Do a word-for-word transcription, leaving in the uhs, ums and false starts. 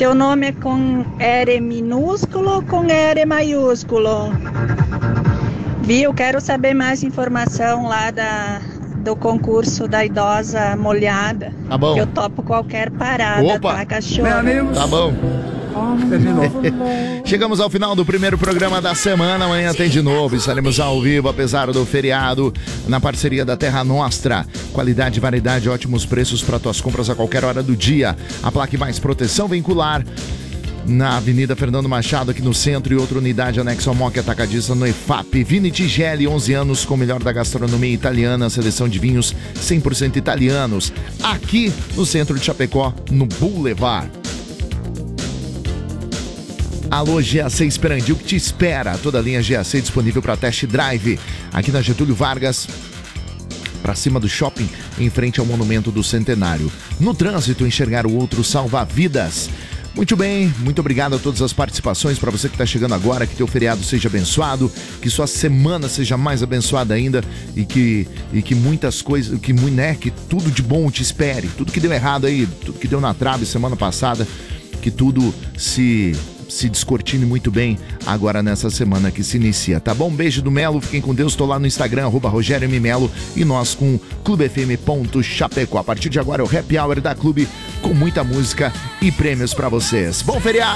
Teu nome é com R minúsculo ou com R maiúsculo? Viu? Quero saber mais informação lá da, do concurso da idosa molhada. Tá bom. Eu topo qualquer parada, Opa. tá, cachorro? Tá bom. Chegamos ao final do primeiro programa da semana. Amanhã tem de novo. Estaremos ao vivo, apesar do feriado, na parceria da Terra Nostra. Qualidade, variedade, ótimos preços para tuas compras a qualquer hora do dia. A Plaque Mais Proteção Veicular na Avenida Fernando Machado, aqui no centro, e outra unidade anexo ao Moc Atacadista no E F A P. Vini Tigeli, onze anos, com o melhor da gastronomia italiana, seleção de vinhos cem por cento italianos, aqui no centro de Chapecó, no Boulevard. Alô, G A C Esperandil, que te espera. Toda a linha G A C disponível para test drive. Aqui na Getúlio Vargas, para cima do shopping, em frente ao Monumento do Centenário. No trânsito, enxergar o outro salva vidas. Muito bem, muito obrigado a todas as participações. Para você que está chegando agora, que teu feriado seja abençoado, que sua semana seja mais abençoada ainda e que, e que muitas coisas, que, né, que tudo de bom te espere. Tudo que deu errado aí, tudo que deu na trave semana passada, que tudo se... se descortine muito bem agora nessa semana que se inicia, tá bom? Beijo do Melo, fiquem com Deus, tô lá no Instagram, arroba Rogério M. Melo, e nós com clube f m ponto chapecó. A partir de agora é o Happy Hour da Clube, com muita música e prêmios pra vocês. Bom feriado!